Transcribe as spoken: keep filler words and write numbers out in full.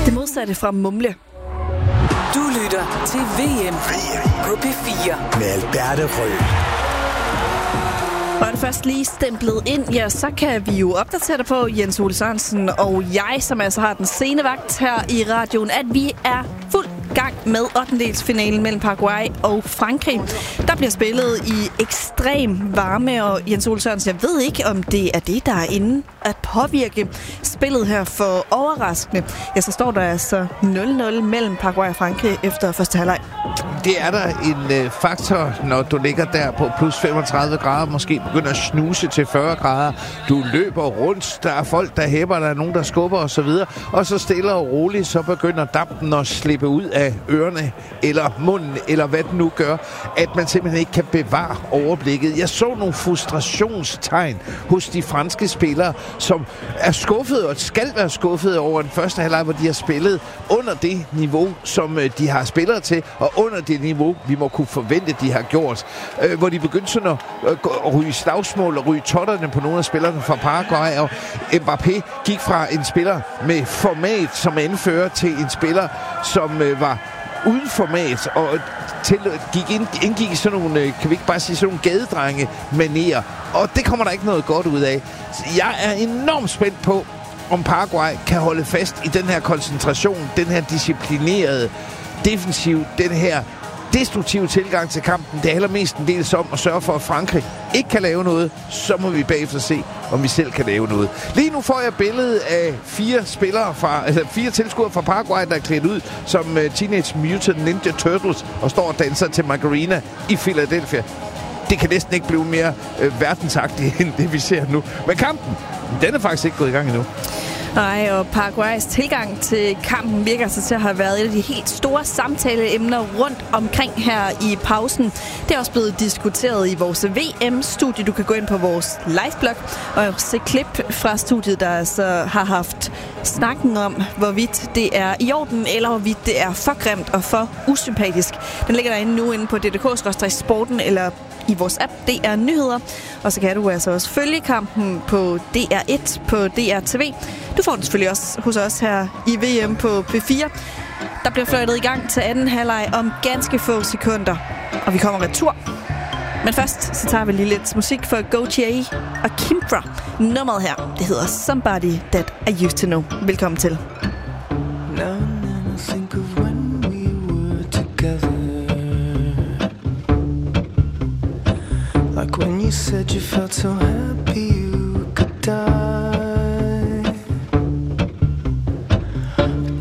Det modsatte fra mumle. Du lytter til V M på P fire med Alberte Rød. Og er det først lige stemplet ind, ja, så kan vi jo opdatere dig på, Jens Ole Sørensen og jeg, som altså har den sene vagt her i radioen, at vi er fuld gang med ottendedelsfinalen mellem Paraguay og Frankrig. Der bliver spillet i ekstrem varme, og Jens Ole Sørensen, jeg ved ikke, om det er det, der er inde at påvirke spillet her for overraskende. Ja, så står der altså nul nul mellem Paraguay og Frankrig efter første halvleg. Det er der en øh, faktor, når du ligger der på plus femogtredive grader, måske begynder at snuse til fyrre grader. Du løber rundt, der er folk, der hæpper, der er nogen, der skubber osv. Og så stille og roligt, så begynder dampen at slippe ud af ørerne, eller munden, eller hvad den nu gør, at man simpelthen ikke kan bevare overblikket. Jeg så nogle frustrationstegn hos de franske spillere, som er skuffede, og skal være skuffede over den første halvleg, hvor de har spillet under det niveau, som øh, de har spillere til, og under det niveau, vi må kunne forvente, de har gjort. Øh, hvor de begyndte sådan at, øh, at ryge slagsmål og ryge totterne på nogle af spillerne fra Paraguay, og Mbappé gik fra en spiller med format som anfører til en spiller, som øh, var uden format, og til, gik ind, indgik i sådan nogle, kan vi ikke bare sige, sådan nogle gadedrenge-manerer. Og det kommer der ikke noget godt ud af. Jeg er enormt spændt på, om Paraguay kan holde fast i den her koncentration, den her disciplinerede defensiv, den her destruktive tilgang til kampen. Det handler mest en del om at sørge for, at Frankrig ikke kan lave noget. Så må vi bagefter se, om vi selv kan lave noget. Lige nu får jeg billedet af fire spillere fra, altså fire tilskuere fra Paraguay, der er klædt ud som uh, Teenage Mutant Ninja Turtles og står og danser til Macarena i Philadelphia. Det kan næsten ikke blive mere uh, verdensagtigt end det, vi ser nu. Men kampen, den er faktisk ikke gået i gang endnu. Nej, og Paraguays tilgang til kampen virker sig til at have været et af de helt store samtaleemner rundt omkring her i pausen. Det er også blevet diskuteret i vores V M-studie. Du kan gå ind på vores liveblog og se klip fra studiet, der altså har haft snakken om, hvorvidt det er i orden, eller hvorvidt det er for grimt og for usympatisk. Den ligger derinde nu inde på d d k skråstreg sporten eller i vores app D R Nyheder. Og så kan du altså også følge kampen på D R et på D R T V. Du får den selvfølgelig også hos os her i V M på P fire. Der bliver fløjtet i gang til anden halvleg om ganske få sekunder. Og vi kommer retur. Men først så tager vi lige lidt musik for Gautier og Kimbra. Nummeret her, det hedder Somebody That I Used To Know. Velkommen til. Now and then I think of when we were together, like when you said you felt so happy